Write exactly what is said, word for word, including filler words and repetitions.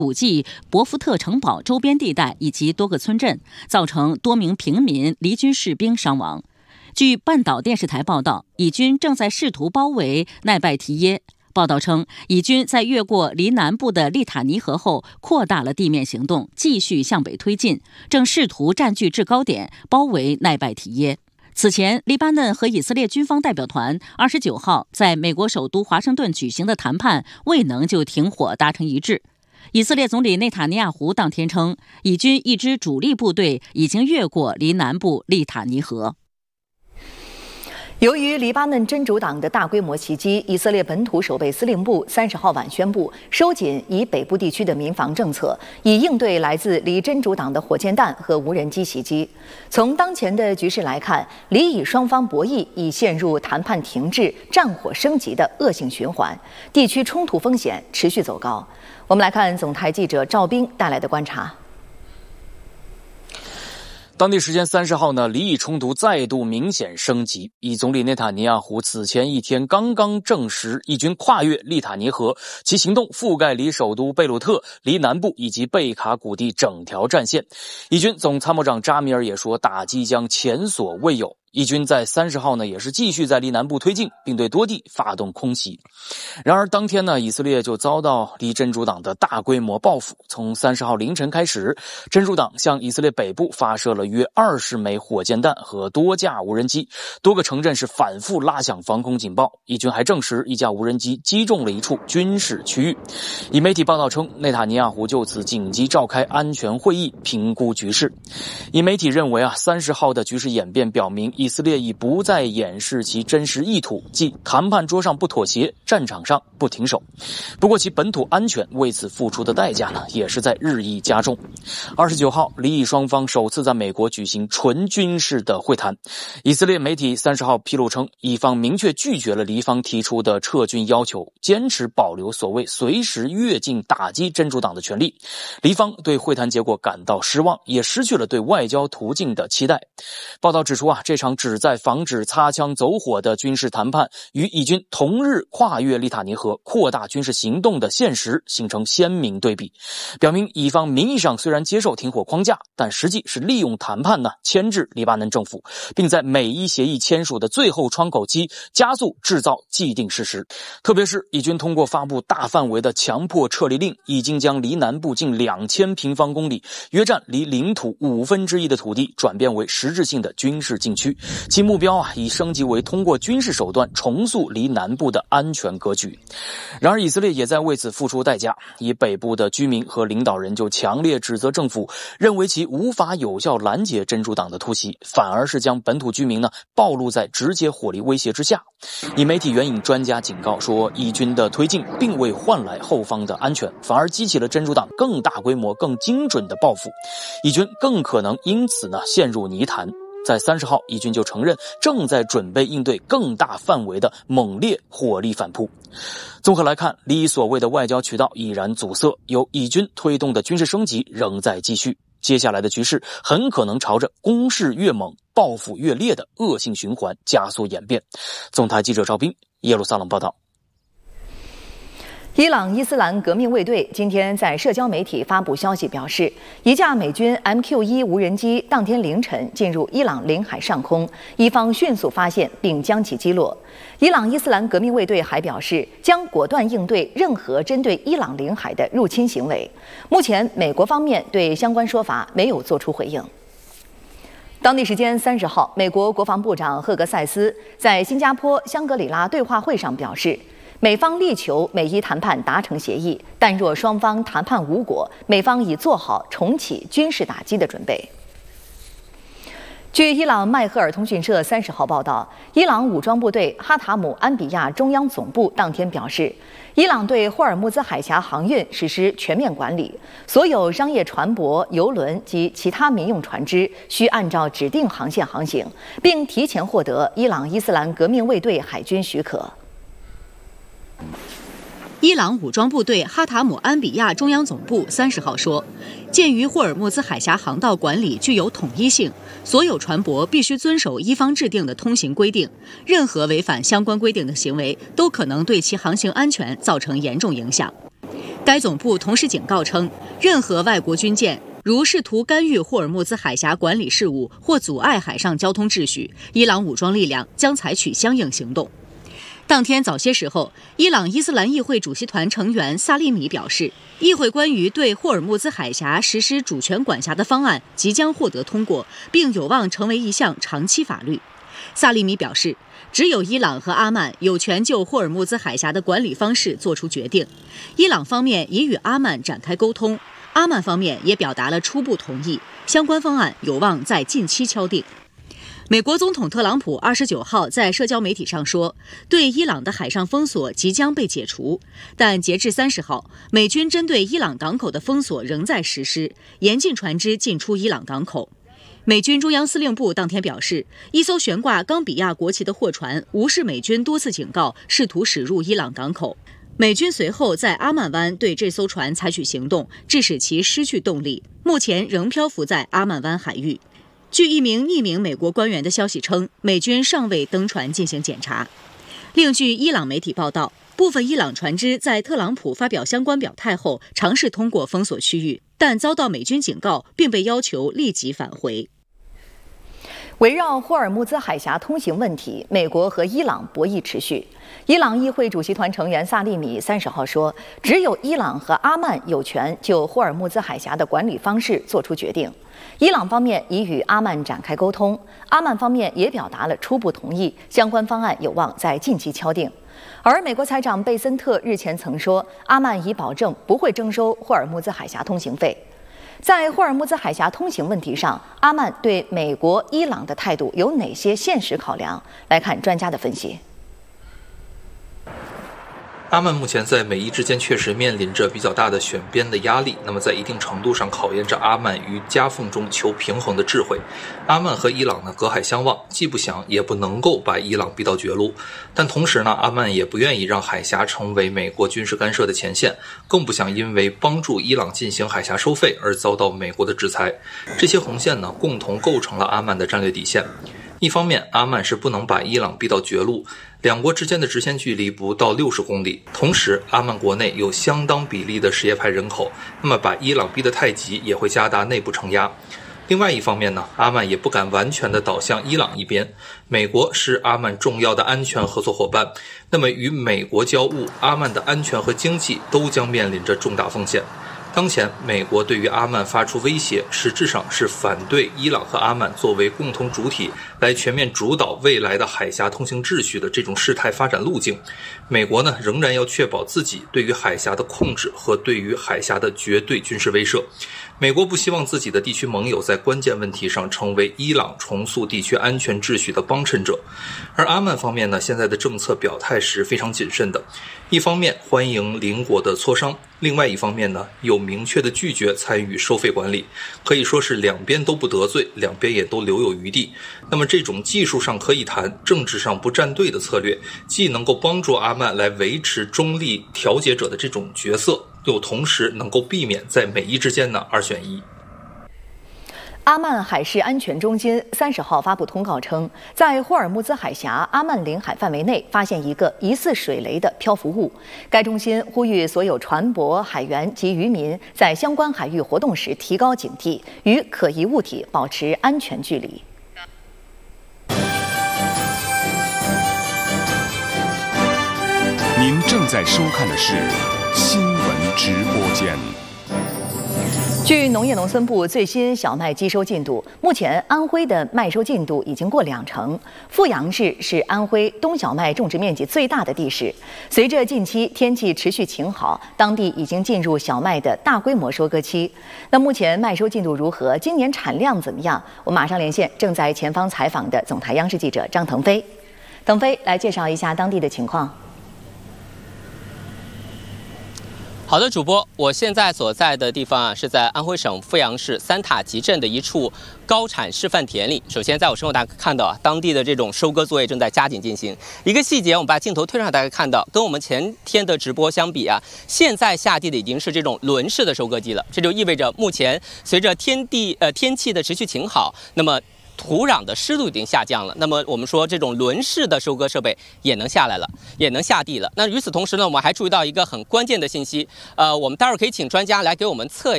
古迹博福特城堡周边地带以及多个村镇，造成多名平民、离军士兵伤亡。据半岛电视台报道，以军正在试图包围奈拜提耶。报道称，以军在越过离南部的利塔尼河后，扩大了地面行动，继续向北推进，正试图占据制高点，包围奈拜提耶。此前，黎巴嫩和以色列军方代表团二十九号在美国首都华盛顿举行的谈判未能就停火达成一致。以色列总理内塔尼亚胡当天称，以军一支主力部队已经越过离南部利塔尼河。 由于黎巴嫩真主党的大规模袭击，以色列本土守备司令部三十号晚宣布收紧以北部地区的民防政策，以应对来自离真主党的火箭弹和无人机袭击。从当前的局势来看，黎以双方博弈已陷入谈判停滞、战火升级的恶性循环，地区冲突风险持续走高。我们来看总台记者赵斌带来的观察。 当地时间三十号呢，黎以冲突再度明显升级。以总理内塔尼亚胡此前一天刚刚证实，以军跨越利塔尼河，其行动覆盖离首都贝鲁特、离南部以及贝卡谷地整条战线。以军总参谋长扎米尔也说，打击将前所未有。以军在三十号呢，也是继续在离南部推进，并对多地发动空袭。然而当天呢，以色列就遭到离真主党的大规模报复。从三十号凌晨开始，真主党向以色列北部发射了约二十枚火箭弹和多架无人机，多个城镇是反复拉响防空警报。以军还证实，一架无人机击中了一处军事区域。以媒体报道称，内塔尼亚胡就此紧急召开安全会议，评估局势。以媒体认为啊，三十号的局势演变表明，以色列已不再掩饰其真实意图，即谈判桌上不妥协，战场上不停手。不过其本土安全为此付出的代价呢，也是在日益加重。二十九号，黎以双方首次在美国举行纯军事的会谈。以色列媒体三十号披露称，以方明确拒绝了黎方提出的撤军要求，坚持保留所谓随时越境打击真主党的权利。黎方对会谈结果感到失望，也失去了对外交途径的期待。报道指出啊，这场旨在防止擦枪走火的军事谈判与以军同日跨越利塔尼河扩大军事行动的现实形成鲜明对比，表明以方名义上虽然接受停火框架，但实际是利用谈判呢牵制黎巴嫩政府，并在美伊协议签署的最后窗口期加速制造既定事实。特别是以军通过发布大范围的强迫撤离令，已经将离南部近两千平方公里，约占离领土五分之一的土地转变为实质性的军事禁区，其目标啊已升级为通过军事手段重塑离南部的安全格局。然而以色列也在为此付出代价，以北部的居民和领导人就强烈指责政府，认为其无法有效拦截真主党的突袭，反而是将本土居民呢暴露在直接火力威胁之下。以媒体援引专家警告说，以军的推进并未换来后方的安全，反而激起了真主党更大规模更精准的报复，以军更可能因此呢陷入泥潭。在三十号，以军就承认正在准备应对更大范围的猛烈火力反扑。综合来看，黎以所谓的外交渠道已然阻塞，由以军推动的军事升级仍在继续。接下来的局势很可能朝着攻势越猛、报复越烈的恶性循环加速演变。总台记者赵斌，耶路撒冷报道。 伊朗伊斯兰革命卫队今天在社交媒体发布消息表示，一架美军 M Q 一 无人机当天凌晨进入伊朗领海上空，伊方迅速发现并将其击落。伊朗伊斯兰革命卫队还表示，将果断应对任何针对伊朗领海的入侵行为。目前，美国方面对相关说法没有做出回应。当地时间三十号，美国国防部长赫格塞斯在新加坡香格里拉对话会上表示，美方力求美伊谈判达成协议，但若双方谈判无果，美方已做好重启军事打击的准备。据伊朗迈赫尔通讯社三十号报道，伊朗武装部队哈塔姆安比亚中央总部当天表示，伊朗对霍尔木兹海峡航运实施全面管理，所有商业船舶、邮轮及其他民用船只需按照指定航线航行，并提前获得伊朗伊斯兰革命卫队海军许可。 伊朗武装部队哈塔姆安比亚中央总部三十号说，鉴于霍尔木兹海峡航道管理具有统一性，所有船舶必须遵守伊方制定的通行规定，任何违反相关规定的行为都可能对其航行安全造成严重影响。 该总部同时警告称，任何外国军舰如试图干预霍尔木兹海峡管理事务或阻碍海上交通秩序，伊朗武装力量将采取相应行动。当天早些时候，伊朗伊斯兰议会主席团成员萨利米表示，议会关于对霍尔木兹海峡实施主权管辖的方案即将获得通过，并有望成为一项长期法律。萨利米表示，只有伊朗和阿曼有权就霍尔木兹海峡的管理方式做出决定。伊朗方面已与阿曼展开沟通，阿曼方面也表达了初步同意，相关方案有望在近期敲定。美国总统特朗普二十九号在社交媒体上说，对伊朗的海上封锁即将被解除，但截至三十号，美军针对伊朗港口的封锁仍在实施，严禁船只进出伊朗港口。美军中央司令部当天表示，一艘悬挂冈比亚国旗的货船无视美军多次警告，试图驶入伊朗港口。美军随后在阿曼湾对这艘船采取行动，致使其失去动力，目前仍漂浮在阿曼湾海域。据一名匿名美国官员的消息称，美军尚未登船进行检查。另据伊朗媒体报道，部分伊朗船只在特朗普发表相关表态后，尝试通过封锁区域，但遭到美军警告，并被要求立即返回。 围绕霍尔木兹海峡通行问题，美国和伊朗博弈持续。伊朗议会主席团成员萨利米三十号说，只有伊朗和阿曼有权就霍尔木兹海峡的管理方式做出决定。伊朗方面已与阿曼展开沟通，阿曼方面也表达了初步同意，相关方案有望在近期敲定。而美国财长贝森特日前曾说，阿曼已保证不会征收霍尔木兹海峡通行费。在霍尔木兹海峡通行问题上，阿曼对美国、伊朗的态度有哪些现实考量？来看专家的分析。 阿曼目前在美伊之间确实面临着比较大的选边的压力，那么在一定程度上考验着阿曼于夹缝中求平衡的智慧。阿曼和伊朗呢隔海相望，既不想也不能够把伊朗逼到绝路，但同时呢，阿曼也不愿意让海峡成为美国军事干涉的前线，更不想因为帮助伊朗进行海峡收费而遭到美国的制裁。这些红线呢，共同构成了阿曼的战略底线。一方面，阿曼是不能把伊朗逼到绝路，两国之间的直线距离不到六十公里，同时阿曼国内有相当比例的什叶派人口，那么把伊朗逼得太急也会加大内部承压。另外一方面呢，阿曼也不敢完全的倒向伊朗一边，美国是阿曼重要的安全合作伙伴，那么与美国交恶，阿曼的安全和经济都将面临着重大风险。当前，美国对于阿曼发出威胁，实质上是反对伊朗和阿曼作为共同主体来全面主导未来的海峡通行秩序的这种事态发展路径。美国呢，仍然要确保自己对于海峡的控制和对于海峡的绝对军事威慑。美国不希望自己的地区盟友在关键问题上成为伊朗重塑地区安全秩序的帮衬者。而阿曼方面呢，现在的政策表态是非常谨慎的，一方面欢迎邻国的磋商，另外一方面呢，有明确的拒绝参与收费管理，可以说是两边都不得罪，两边也都留有余地。那么这种技术上可以谈，政治上不站队的策略，既能够帮助阿曼来维持中立调解者的这种角色，又同时能够避免在美伊之间呢二选一。 阿曼海事安全中心三十号发布通告称，在霍尔木兹海峡阿曼领海范围内发现一个疑似水雷的漂浮物。该中心呼吁所有船舶、海员及渔民在相关海域活动时提高警惕，与可疑物体保持安全距离。 您正在收看的是新闻直播间。 据农业农村部最新小麦机收进度，目前安徽的麦收进度已经过两成。阜阳市是安徽冬小麦种植面积最大的地市。随着近期天气持续晴好，当地已经进入小麦的大规模收割期。那目前麦收进度如何？今年产量怎么样？我马上连线正在前方采访的总台央视记者张腾飞。腾飞来介绍一下当地的情况。 好的，主播，我现在所在的地方啊，是在安徽省阜阳市三塔集镇的一处高产示范田里。首先，在我身后大家看到啊，当地的这种收割作业正在加紧进行。一个细节，我们把镜头推上，大家看到，跟我们前天的直播相比啊，现在下地的已经是这种轮式的收割机了。这就意味着，目前随着天地呃天气的持续晴好，那么土壤的湿度已经下降了，那么我们说这种轮式的收割设备也能下来了，也能下地了。那与此同时呢，我们还注意到一个很关键的信息，呃，我们待会儿可以请专家来给我们测